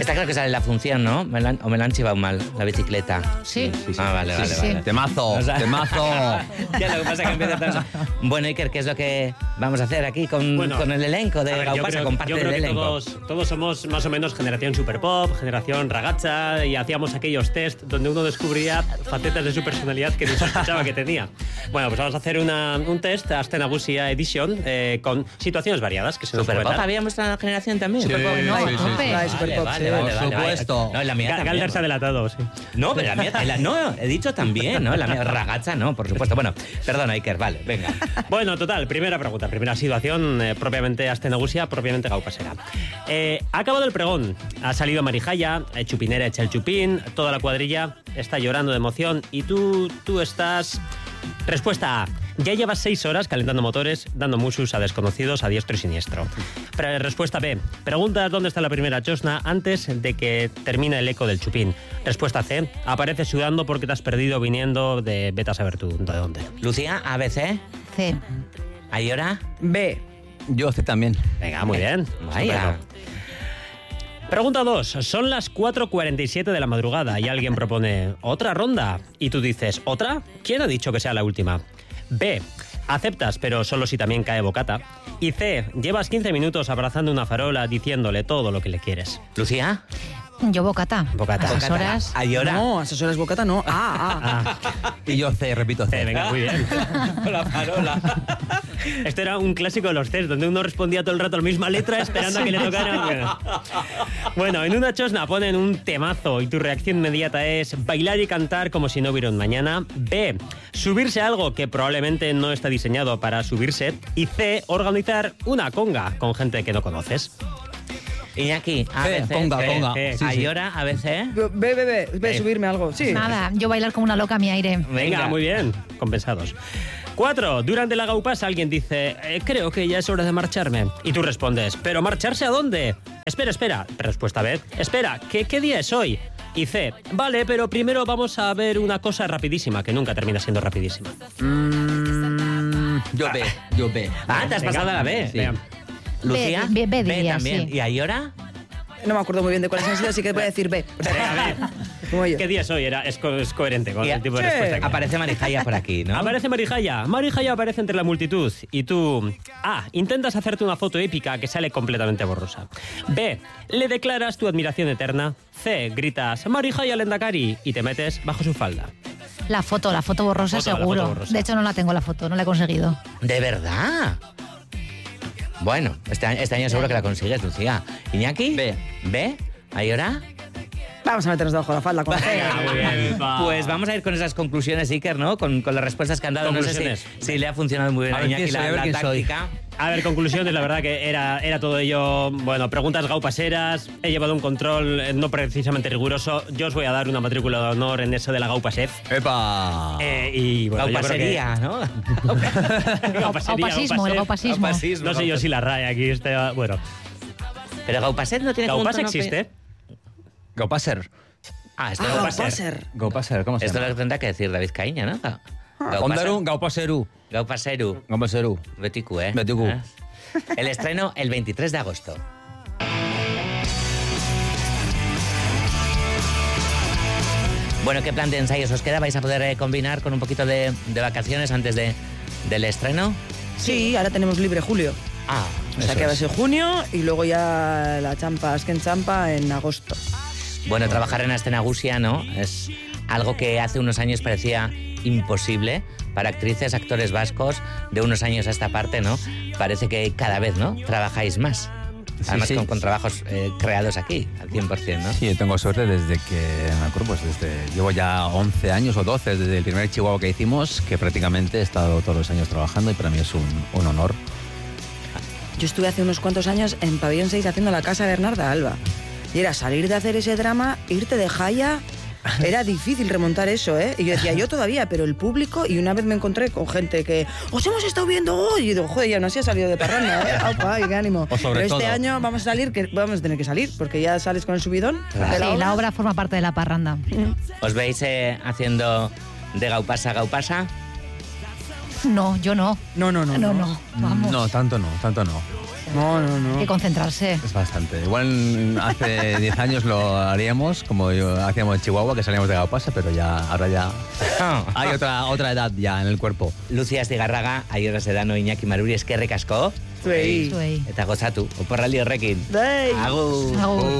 Está claro que sale la función, ¿no? ¿O me lo han chivado mal, la bicicleta? Sí. Ah, vale. Temazo, O sea, temazo. Ya, lo que pasa es que empieza todo eso. Bueno, Iker, ¿qué es lo que vamos a hacer aquí con el elenco de Gaupasa, con parte del elenco? Todos somos más o menos generación super pop, generación ragazza, y hacíamos aquellos test donde uno descubría facetas de su personalidad que ni sospechaba que tenía. Bueno, pues vamos a hacer un test, Aste Nagusia Edition, con situaciones variadas que se nos ¿Super pueden pop dar. habíamos estado en generación también? Sí, Superpop, no, sí, sí. Vale, Por supuesto. No, la mía también. Galder se ha delatado, sí. No, pero la mía... no, he dicho también, ¿no? La mía ragazza, no, por supuesto. Bueno, perdona, Iker, vale, venga. Bueno, total, primera pregunta, primera situación, propiamente Aste Nagusia, propiamente gaupasera. Ha acabado el pregón, ha salido Marijaya, Chupinera echa el chupín, toda la cuadrilla está llorando de emoción y tú estás... Respuesta A. Ya llevas 6 horas calentando motores, dando musus a desconocidos a diestro y siniestro. Respuesta B. Preguntas dónde está la primera chosna antes de que termine el eco del chupín. Respuesta C. Apareces sudando porque te has perdido viniendo de vete a saber tú de dónde. Lucía, ABC. C. Ayora. B. Yo C también. Venga, muy bien. Vaya. Estupendo. Pregunta 2. Son las 4:47 de la madrugada y alguien propone otra ronda. Y tú dices, ¿otra? ¿Quién ha dicho que sea la última? B. Aceptas, pero solo si también cae bocata. Y C. Llevas 15 minutos abrazando una farola diciéndole todo lo que le quieres. Lucía. Yo bocata. Bocata. A esas horas. Ayora. No, a esas horas bocata no. Y yo C, repito C. Venga, muy bien. La farola. Esto era un clásico de los test, donde uno respondía todo el rato la misma letra esperando a que le tocara. Bueno, en una chosna ponen un temazo y tu reacción inmediata es bailar y cantar como si no hubiera un mañana. B. Subirse a algo que probablemente no está diseñado para subirse. Y C. Organizar una conga con gente que no conoces. Iñaki, ABC. Conga. C. Sí, sí. Ayora, ABC. B, subirme algo. Sí. Nada, yo bailar como una loca a mi aire. Venga, muy bien. Compensados. 4. Durante la gaupasa alguien dice, creo que ya es hora de marcharme. Y tú respondes, ¿pero marcharse a dónde? Espera. Respuesta B. Espera, ¿qué día es hoy? Y C. Vale, pero primero vamos a ver una cosa rapidísima, que nunca termina siendo rapidísima. Yo B. Ah, te has pasado a la B. Sí. Lucía. B diría, también. sí. ¿Y Ayora? No me acuerdo muy bien de cuáles han sido, así que voy a decir B. Como yo. ¿Qué día es hoy? Es coherente con el tipo de respuesta que Aparece Marijaya por aquí, ¿no? Aparece Marijaya. Marijaya aparece entre la multitud y tú... A. Intentas hacerte una foto épica que sale completamente borrosa. B. Le declaras tu admiración eterna. C. Gritas Marijaya Lendakari y te metes bajo su falda. La foto borrosa La seguro. foto borrosa. De hecho, no la tengo la foto, no la he conseguido. ¿De verdad? Bueno, este año seguro que la consigues, Lucía. ¿Iñaki? ¿B? ¿Ayora? Vamos a meternos debajo de la falda con C. Pues vamos a ir con esas conclusiones, Iker, ¿no? Con las respuestas que han dado. No sé si le ha funcionado muy bien A a ver Iñaki quién soy, a ver la quién soy. táctica. A ver, conclusiones, la verdad que era todo ello, bueno, preguntas gaupaseras, he llevado un control no precisamente riguroso, yo os voy a dar una matrícula de honor en eso de la gaupasez. ¡Epa! Y bueno, Gaupasería, ¿no? Gaupasismo, el gaupasismo. No sé yo si la RAE aquí está, bueno. Pero Gaupaset no tiene como un ¿Gaupas tono existe? Gaupaser. Esto Gaupaser, ¿cómo se Esto llama? lo tendrá que decir David Caíña, ¿no? Ondarun, Gaupaseru. Gaupaseru. Betiku, ¿eh? Betiku. El estreno el 23 de agosto. Bueno, ¿qué plan de ensayos os queda? ¿Vais a poder combinar con un poquito de vacaciones antes del estreno? Sí, ahora tenemos libre julio. O sea que va a ser junio y luego ya la champa, Azken Champa en agosto. Bueno, trabajar en Aste Nagusia, ¿no? Es algo que hace unos años parecía imposible para actrices, actores vascos de unos años a esta parte, ¿no? Parece que cada vez, ¿no? Trabajáis más. Además, Sí. con trabajos creados aquí, al 100%, ¿no? Sí, yo tengo suerte desde que, me acuerdo, pues llevo ya 11 años o 12 desde el primer Chihuahua que hicimos, que prácticamente he estado todos los años trabajando y para mí es un honor. Yo estuve hace unos cuantos años en Pabellón 6 haciendo La Casa Bernarda Alba. Y era salir de hacer ese drama, irte de Jaya. Era difícil remontar eso, ¿eh? Y yo decía, yo todavía, pero el público... Y una vez me encontré con gente que... ¡Os hemos estado viendo hoy! Y digo, joder, ya no así ha salido de parranda, ¿eh? ¡Aupa! ¡Y qué ánimo! sobre Pero este todo. año vamos a tener que salir, porque ya sales con el subidón. de Sí, la obra forma parte de la parranda. ¿Os veis haciendo de Gaupasa? No, yo no. No. Vamos. No, tanto no. No. Hay que concentrarse. Es bastante. Igual hace 10 años lo haríamos, como hacíamos en Chihuahua, que salíamos de Gaupasa, pero ahora ya hay otra edad ya en el cuerpo. Lucía Astigarraga, Aiora Sedano, Iñaki Maruri, eskerrik asko. Zuei. Zuei. Eta gozatu, oporraldi horrekin. Bai. Agur. Agur.